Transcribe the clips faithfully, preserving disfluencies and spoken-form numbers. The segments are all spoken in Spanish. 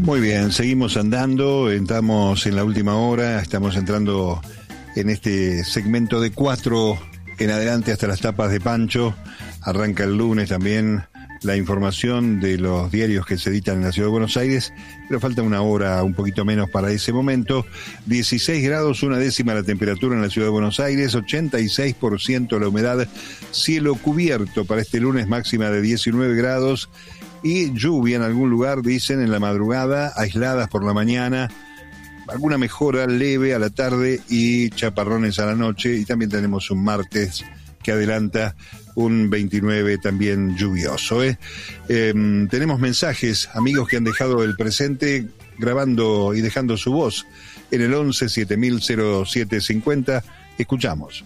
Muy bien, seguimos andando, estamos en la última hora, estamos entrando en este segmento de cuatro en adelante hasta las tapas de Pancho. Arranca el lunes también la información de los diarios que se editan en la Ciudad de Buenos Aires, pero falta una hora, un poquito menos para ese momento. dieciséis grados, una décima la temperatura en la Ciudad de Buenos Aires, ochenta y seis por ciento la humedad, cielo cubierto para este lunes, máxima de diecinueve grados, y lluvia en algún lugar, dicen, en la madrugada, aisladas por la mañana, alguna mejora leve a la tarde y chaparrones a la noche, y también tenemos un martes que adelanta un veintinueve también lluvioso. ¿eh? Eh, tenemos mensajes, amigos que han dejado el presente grabando y dejando su voz en el once siete mil cero siete cincuenta. Escuchamos.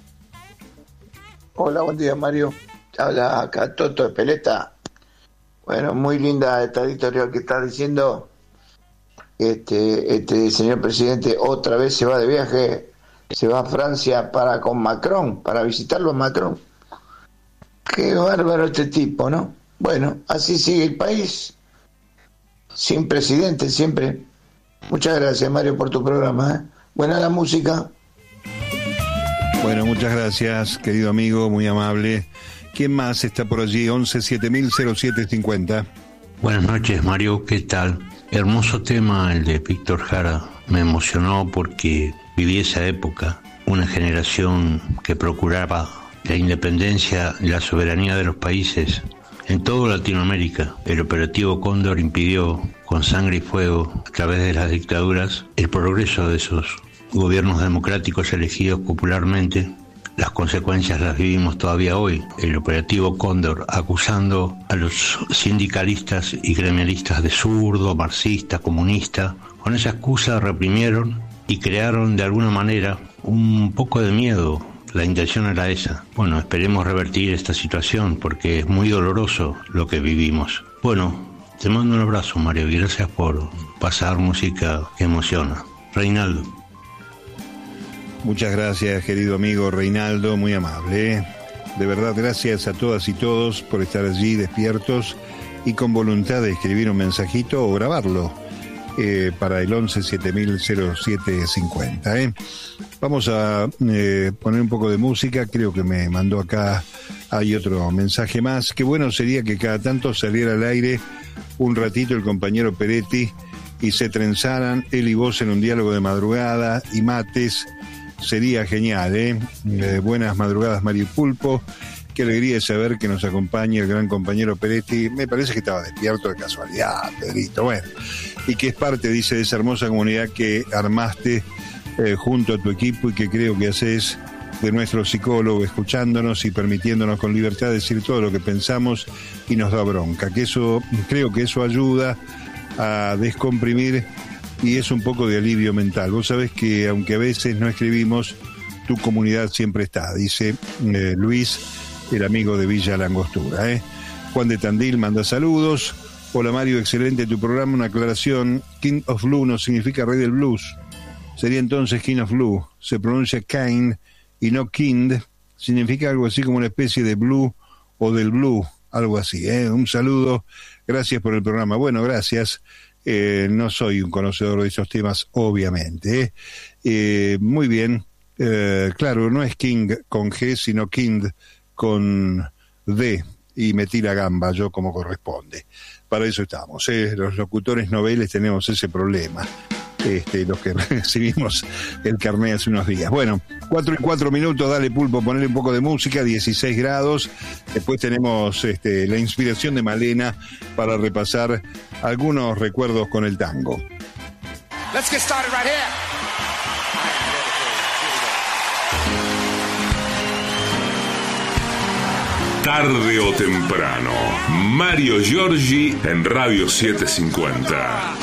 Hola, buen día, Mario. Habla acá Toto de Peleta. Bueno, muy linda esta editorial que está diciendo este, este señor presidente otra vez se va de viaje, se va a Francia para con Macron, para visitarlo a Macron. Qué bárbaro este tipo, ¿no? Bueno, así sigue el país, sin presidente siempre. Muchas gracias, Mario, por tu programa, ¿eh? Buena la música. Bueno, muchas gracias, querido amigo, muy amable. ¿Quién más está por allí? once siete mil cero siete cincuenta. Buenas noches, Mario, ¿qué tal? Hermoso tema el de Víctor Jara. Me emocionó porque viví esa época, una generación que procuraba la independencia y la soberanía de los países. En toda Latinoamérica, el operativo Cóndor impidió, con sangre y fuego, a través de las dictaduras, el progreso de esos gobiernos democráticos elegidos popularmente. Las consecuencias las vivimos todavía hoy. El operativo Cóndor acusando a los sindicalistas y gremialistas de zurdo, marxista, comunista. Con esa excusa reprimieron y crearon de alguna manera un poco de miedo. La intención era esa. Bueno, esperemos revertir esta situación porque es muy doloroso lo que vivimos. Bueno, te mando un abrazo, Mario, y gracias por pasar música que emociona. Reinaldo. Muchas gracias, querido amigo Reinaldo, muy amable. ¿eh? De verdad, gracias a todas y todos por estar allí despiertos y con voluntad de escribir un mensajito o grabarlo eh, para el once siete mil cero siete cincuenta. ¿eh? Vamos a eh, poner un poco de música, creo que me mandó acá, hay otro mensaje más. Qué bueno sería que cada tanto saliera al aire un ratito el compañero Peretti y se trenzaran él y vos en un diálogo de madrugada y mates. Sería genial, ¿eh? ¿eh? Buenas madrugadas, Mario Pulpo. Qué alegría de saber que nos acompaña el gran compañero Peretti. Me parece que estaba despierto de casualidad, Pedrito. Bueno, y que es parte, dice, de esa hermosa comunidad que armaste eh, junto a tu equipo y que creo que haces de nuestro psicólogo, escuchándonos y permitiéndonos con libertad decir todo lo que pensamos y nos da bronca. Que eso, creo que eso ayuda a descomprimir y es un poco de alivio mental. Vos sabés que aunque a veces no escribimos, tu comunidad siempre está, dice eh, Luis, el amigo de Villa Langostura. ¿eh? Juan de Tandil manda saludos. Hola Mario, excelente tu programa. Una aclaración, King of Blue no significa rey del blues. Sería entonces King of Blue. Se pronuncia Kind y no Kind. Significa algo así como una especie de blue o del blue, algo así. ¿eh? Un saludo, gracias por el programa. Bueno, gracias. Eh, no soy un conocedor de esos temas, obviamente. ¿eh? Eh, muy bien. Eh, claro, no es King con G, sino Kind con D. Y metí la gamba yo como corresponde. Para eso estamos. ¿eh? Los locutores noveles tenemos ese problema. Este, los que recibimos el carné hace unos días. Bueno, cuatro y cuatro minutos, dale Pulpo, ponerle un poco de música, dieciséis grados. Después tenemos este, la inspiración de Malena para repasar algunos recuerdos con el tango. Let's get started right here. Tarde o temprano, Mario Giorgi en Radio setecientos cincuenta.